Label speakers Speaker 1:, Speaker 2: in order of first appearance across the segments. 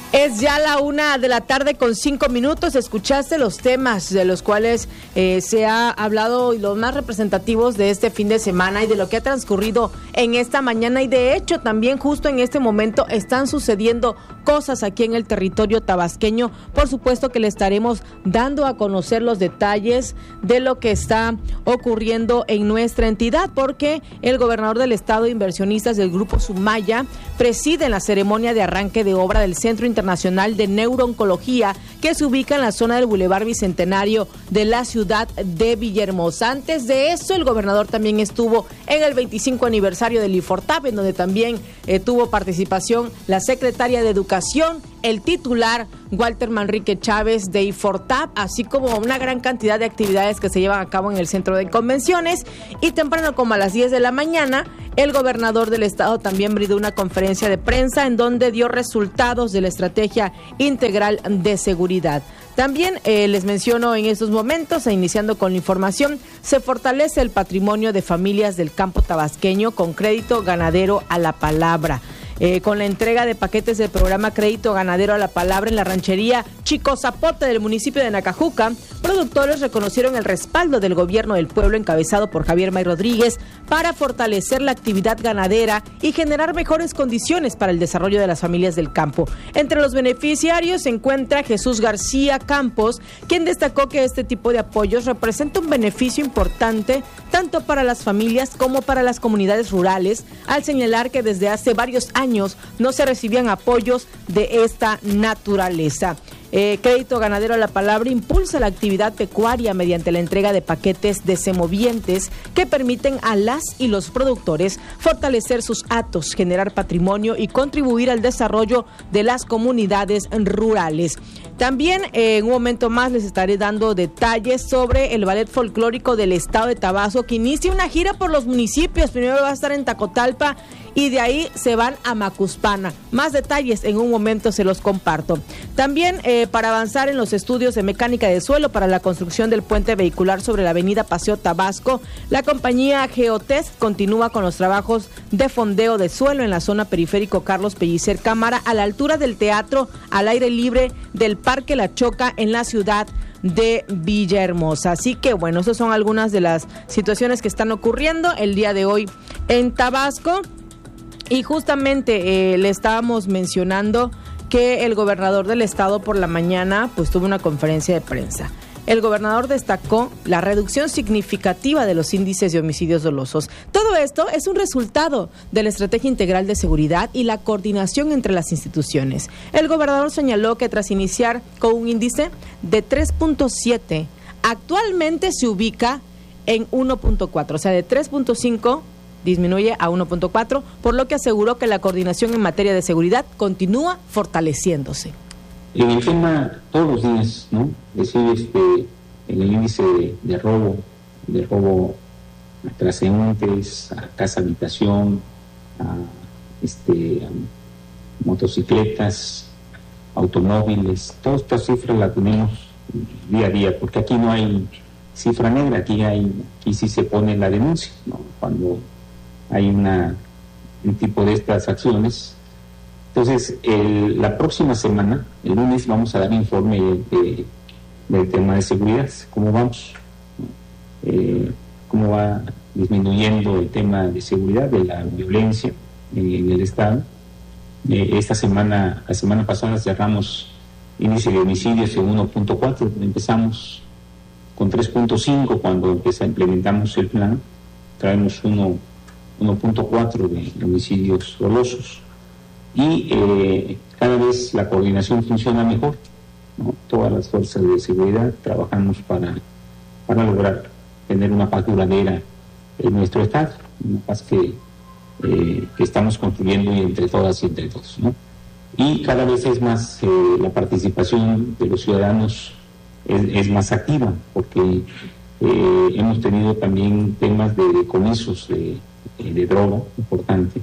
Speaker 1: Es ya la 1:05 p.m. Escuchaste los temas de los cuales se ha hablado y los más representativos de este fin de semana y de lo que ha transcurrido en esta mañana. Y de hecho también justo en este momento están sucediendo cosas aquí en el territorio tabasqueño. Por supuesto que le estaremos dando a conocer los detalles de lo que está ocurriendo en nuestra entidad, porque el gobernador del estado e inversionistas del Grupo Sumaya presiden la ceremonia de arranque de obra del Centro Internacional de Neurooncología, que se ubica en la zona del Boulevard Bicentenario de la ciudad de Villahermosa. Antes de eso, el gobernador también estuvo en el 25 aniversario del IFORTAP, en donde también tuvo participación la secretaria de Educación, el titular Walter Manrique Chávez de IFORTAP, así como una gran cantidad de actividades que se llevan a cabo en el centro de convenciones. Y temprano, como a las 10 de la mañana, el gobernador del estado también brindó una conferencia de prensa en donde dio resultados de la estrategia integral de seguridad. También les menciono en estos momentos, iniciando con la información, se fortalece el patrimonio de familias del campo tabasqueño con crédito ganadero a la palabra. Con la entrega de paquetes del programa Crédito Ganadero a la Palabra en la ranchería Chico Zapote del municipio de Nacajuca, productores reconocieron el respaldo del gobierno del pueblo encabezado por Javier May Rodríguez para fortalecer la actividad ganadera y generar mejores condiciones para el desarrollo de las familias del campo. Entre los beneficiarios se encuentra Jesús García Campos, quien destacó que este tipo de apoyos representa un beneficio importante tanto para las familias como para las comunidades rurales, al señalar que desde hace varios años no se recibían apoyos de esta naturaleza. Crédito Ganadero a la Palabra impulsa la actividad pecuaria mediante la entrega de paquetes de semovientes que permiten a las y los productores fortalecer sus hatos, generar patrimonio y contribuir al desarrollo de las comunidades rurales. También en un momento más les estaré dando detalles sobre el ballet folclórico del estado de Tabasco, que inicia una gira por los municipios. Primero va a estar en Tacotalpa y de ahí se van a Macuspana. Más detalles en un momento se los comparto. También para avanzar en los estudios de mecánica de suelo para la construcción del puente vehicular sobre la avenida Paseo Tabasco, la compañía Geotest continúa con los trabajos de fondeo de suelo en la zona periférico Carlos Pellicer Cámara, a la altura del teatro al aire libre del Parque La Choca en la ciudad de Villahermosa. Así que bueno, esas son algunas de las situaciones que están ocurriendo el día de hoy en Tabasco. Y justamente le estábamos mencionando que el gobernador del estado por la mañana pues tuvo una conferencia de prensa. El gobernador destacó la reducción significativa de los índices de homicidios dolosos. Todo esto es un resultado de la estrategia integral de seguridad y la coordinación entre las instituciones. El gobernador señaló que tras iniciar con un índice de 3.7, actualmente se ubica en 1.4, o sea, de 3.5 disminuye a 1.4, por lo que aseguró que la coordinación en materia de seguridad continúa fortaleciéndose.
Speaker 2: En el tema, todos los días, ¿no? Decir, en el índice de robo a transeúntes, a casa habitación, a motocicletas, automóviles, todas estas cifras las tenemos día a día, porque aquí no hay cifra negra, aquí sí se pone la denuncia, ¿no? Cuando hay un tipo de estas acciones. Entonces, la próxima semana, el lunes, vamos a dar informe del tema de seguridad, cómo vamos, cómo va disminuyendo el tema de seguridad, de la violencia en el estado. La semana pasada cerramos índice de homicidios en 1.4, empezamos con 3.5 cuando implementamos el plan, traemos 1.4 de homicidios dolosos. Y cada vez la coordinación funciona mejor, ¿no? Todas las fuerzas de seguridad trabajamos para lograr tener una paz duradera en nuestro estado, una paz que estamos construyendo entre todas y entre todos, ¿no? Y cada vez es más la participación de los ciudadanos es más activa, porque hemos tenido también temas de decomisos de droga importante.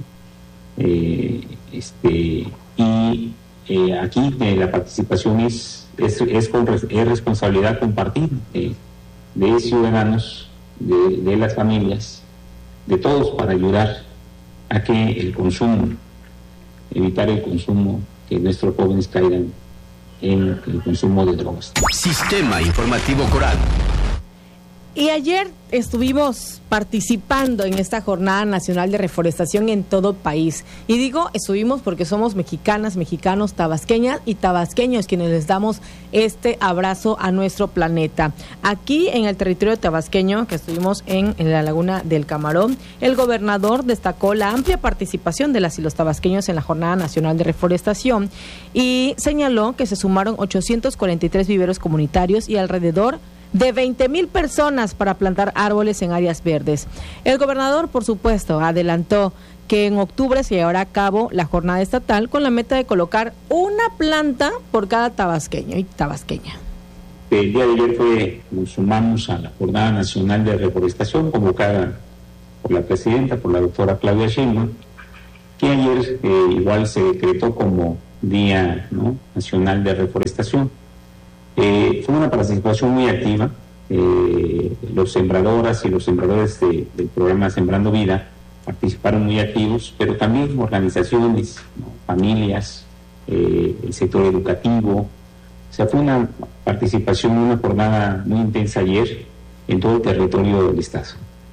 Speaker 2: Aquí la participación es responsabilidad compartida de ciudadanos, de las familias, de todos, para ayudar a que evitar el consumo que nuestros jóvenes caigan en el consumo de drogas.
Speaker 3: Sistema Informativo Coral.
Speaker 1: Y ayer estuvimos participando en esta Jornada Nacional de Reforestación en todo el país. Y digo estuvimos porque somos mexicanas, mexicanos, tabasqueñas y tabasqueños quienes les damos este abrazo a nuestro planeta. Aquí en el territorio tabasqueño, que estuvimos en la Laguna del Camarón, el gobernador destacó la amplia participación de las y los tabasqueños en la Jornada Nacional de Reforestación y señaló que se sumaron 843 viveros comunitarios y alrededor de 20,000 personas para plantar árboles en áreas verdes. El gobernador, por supuesto, adelantó que en octubre se llevará a cabo la jornada estatal con la meta de colocar una planta por cada tabasqueño y tabasqueña.
Speaker 2: El día de ayer nos sumamos a la Jornada Nacional de Reforestación convocada por la presidenta, por la doctora Claudia Sheinbaum, que ayer igual se decretó como Día, ¿no?, Nacional de Reforestación. Fue una participación muy activa. Los sembradoras y los sembradores del programa Sembrando Vida participaron muy activos, pero también organizaciones, ¿no?, familias, el sector educativo. O sea, fue una participación, una jornada muy intensa ayer en todo el territorio del estado.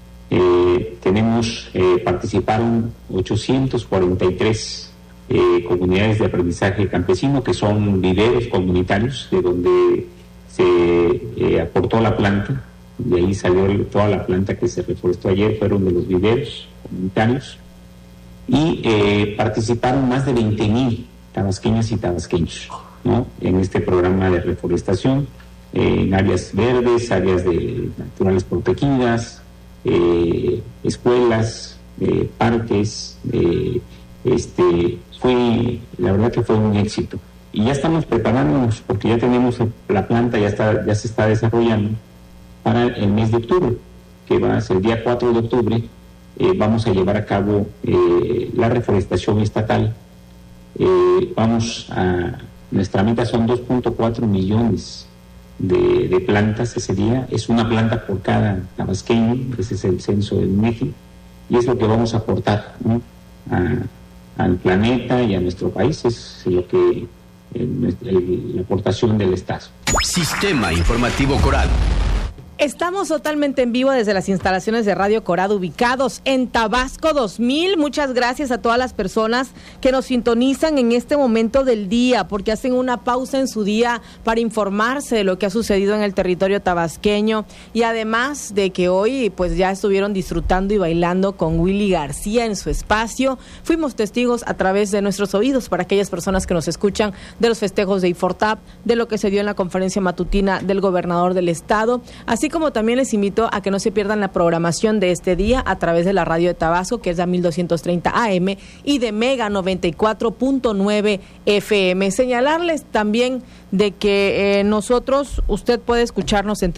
Speaker 2: Participaron 843 comunidades de aprendizaje campesino, que son viveros comunitarios, de donde se aportó la planta, de ahí salió toda la planta que se reforestó ayer, fueron de los viveros comunitarios, y participaron más de 20,000 tabasqueñas y tabasqueños, ¿no?, en este programa de reforestación, en áreas verdes, áreas naturales protegidas, escuelas, parques. La verdad que fue un éxito. Y ya estamos preparándonos porque ya tenemos la planta, ya se está desarrollando para el mes de octubre, que va a ser el día 4 de octubre. Vamos a llevar a cabo la reforestación estatal. Nuestra meta son 2.4 millones de plantas ese día. Es una planta por cada tabasqueño, ese es el censo del INEGI, y es lo que vamos a aportar, ¿no?, al planeta y a nuestro país. Es lo que la aportación del Estado.
Speaker 3: Sistema Informativo Coral.
Speaker 1: Estamos totalmente en vivo desde las instalaciones de Radio Coral, ubicados en Tabasco 2000. Muchas gracias a todas las personas que nos sintonizan en este momento del día, porque hacen una pausa en su día para informarse de lo que ha sucedido en el territorio tabasqueño, y además de que hoy pues ya estuvieron disfrutando y bailando con Willy García en su espacio. Fuimos testigos a través de nuestros oídos, para aquellas personas que nos escuchan, de los festejos de IFORTAP, de lo que se dio en la conferencia matutina del gobernador del estado, así como también les invito a que no se pierdan la programación de este día a través de la radio de Tabasco, que es la 1230 AM, y de Mega 94.9 FM. Señalarles también de que usted puede escucharnos en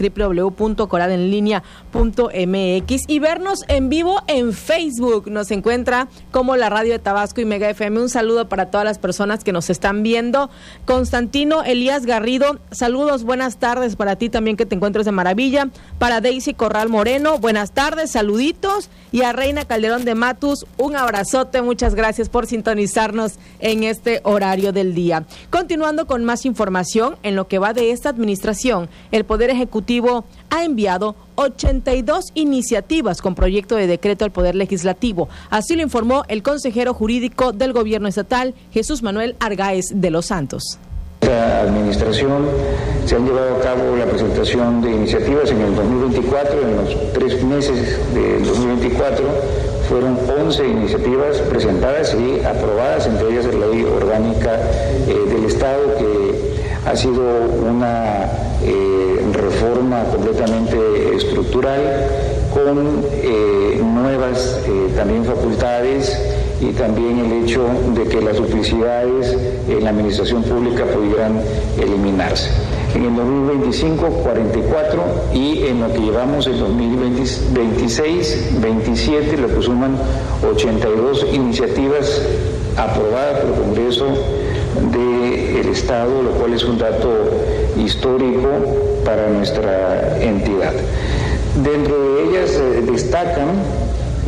Speaker 1: www.coralenlinea.mx y vernos en vivo en Facebook. Nos encuentra como la radio de Tabasco y Mega FM. Un saludo para todas las personas que nos están viendo. Constantino Elías Garrido, saludos, buenas tardes para ti también, que te encuentres de maravilla. Para Daisy Corral Moreno, buenas tardes, saluditos. Y a Reina Calderón de Matus, un abrazote, muchas gracias por sintonizarnos en este horario del día. Continuando con más información, en lo que va de esta administración, el Poder Ejecutivo ha enviado 82 iniciativas con proyecto de decreto al Poder Legislativo. Así lo informó el consejero jurídico del Gobierno Estatal, Jesús Manuel Argáez de los Santos.
Speaker 4: Esta administración se han llevado a cabo la presentación de iniciativas en el 2024, en los 3 meses del 2024 fueron 11 iniciativas presentadas y aprobadas, entre ellas la Ley Orgánica del Estado, que ha sido una reforma completamente estructural, con nuevas también facultades, y también el hecho de que las duplicidades en la administración pública pudieran eliminarse. En el 2025, 44, y en lo que llevamos el 2026, 27, lo que suman 82 iniciativas aprobadas por el Congreso del Estado, lo cual es un dato histórico para nuestra entidad. Dentro de ellas destacan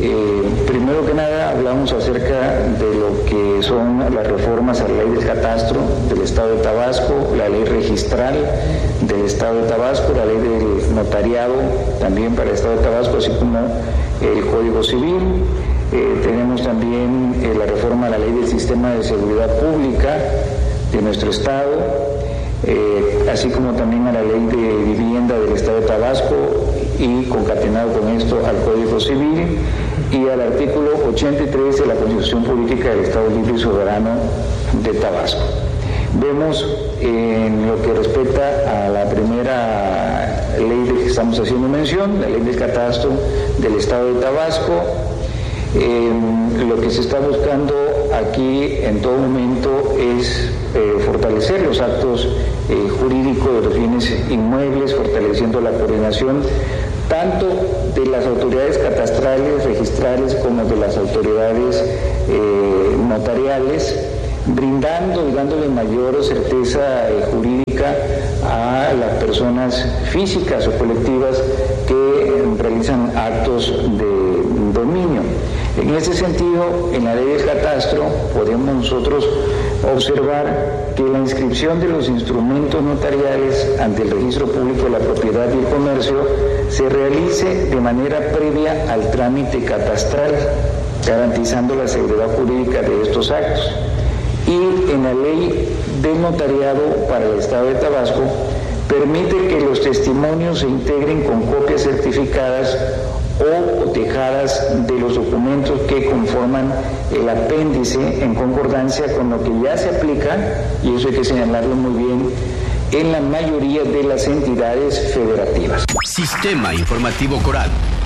Speaker 4: Primero que nada hablamos acerca de lo que son las reformas a la ley del catastro del Estado de Tabasco, la ley registral del Estado de Tabasco, la ley del notariado también para el Estado de Tabasco, así como el Código Civil. Tenemos también la reforma a la ley del sistema de seguridad pública de nuestro Estado, así como también a la ley de vivienda del Estado de Tabasco y concatenado con esto al Código Civil y al artículo 83 de la Constitución Política del Estado Libre y Soberano de Tabasco. Vemos en lo que respecta a la primera ley de que estamos haciendo mención, la ley del catastro del Estado de Tabasco, lo que se está buscando aquí en todo momento es fortalecer los actos jurídicos de los bienes inmuebles, fortaleciendo la coordinación tanto de las autoridades catastrales, registrales, como de las autoridades notariales, brindando y dándole mayor certeza jurídica a las personas físicas o colectivas que realizan actos de dominio. En ese sentido, en la ley del catastro podemos nosotros observar que la inscripción de los instrumentos notariales ante el registro público de la propiedad y el comercio se realice de manera previa al trámite catastral, garantizando la seguridad jurídica de estos actos. Y en la ley del notariado para el Estado de Tabasco permite que los testimonios se integren con copias certificadas o cotejadas de los documentos que conforman el apéndice en concordancia con lo que ya se aplica, y eso hay que señalarlo muy bien, en la mayoría de las entidades federativas.
Speaker 3: Sistema Informativo Coral.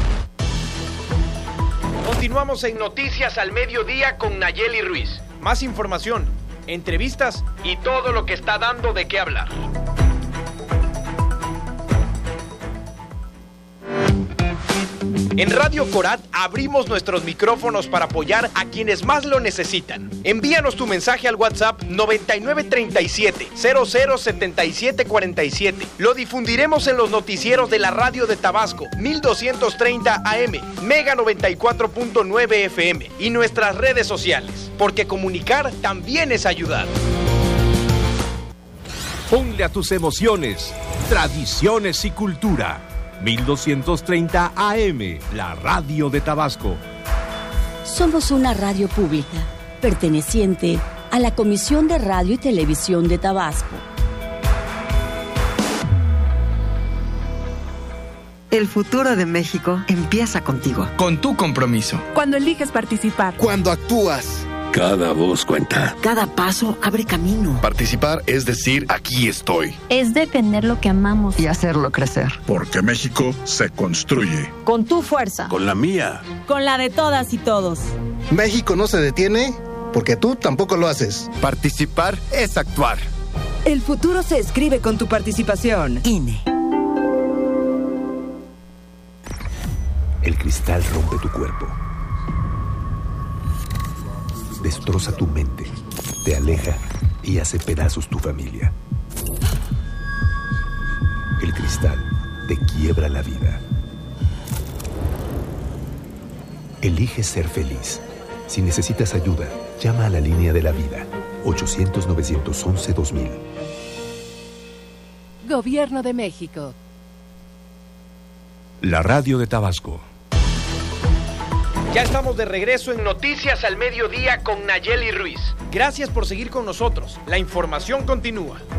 Speaker 5: Continuamos en Noticias al Mediodía con Nayeli Ruiz. Más información, entrevistas y todo lo que está dando de qué hablar. En Radio Corat abrimos nuestros micrófonos para apoyar a quienes más lo necesitan. Envíanos tu mensaje al WhatsApp 9937-007747. Lo difundiremos en los noticieros de la radio de Tabasco, 1230 AM, Mega 94.9 FM y nuestras redes sociales, porque comunicar también es ayudar.
Speaker 6: Ponle a tus emociones, tradiciones y cultura. 1230 AM, la radio de Tabasco.
Speaker 7: Somos una radio pública, perteneciente a la Comisión de Radio y Televisión de Tabasco.
Speaker 8: El futuro de México empieza contigo.
Speaker 9: Con tu compromiso.
Speaker 10: Cuando eliges participar.
Speaker 9: Cuando actúas.
Speaker 11: Cada voz cuenta.
Speaker 8: Cada paso abre camino.
Speaker 11: Participar es decir, aquí estoy.
Speaker 12: Es defender lo que amamos.
Speaker 8: Y hacerlo crecer.
Speaker 13: Porque México se construye.
Speaker 10: Con tu fuerza.
Speaker 11: Con la mía.
Speaker 10: Con la de todas y todos.
Speaker 14: México no se detiene porque tú tampoco lo haces.
Speaker 9: Participar es actuar.
Speaker 10: El futuro se escribe con tu participación.
Speaker 8: INE.
Speaker 15: El cristal rompe tu cuerpo. Destroza tu mente, te aleja y hace pedazos tu familia. El cristal te quiebra la vida. Elige ser feliz. Si necesitas ayuda, llama a la línea de la vida, 800-911-2000.
Speaker 10: Gobierno de México.
Speaker 6: La radio de Tabasco.
Speaker 5: Ya estamos de regreso en Noticias al Mediodía con Nayeli Ruiz. Gracias por seguir con nosotros. La información continúa.